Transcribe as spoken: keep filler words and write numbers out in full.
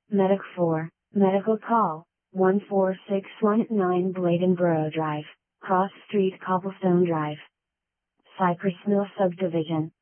Medic four, Medical Call, one four six one nine Bladenboro Drive, Cross Street Cobblestone Drive. Cypress Mill Subdivision.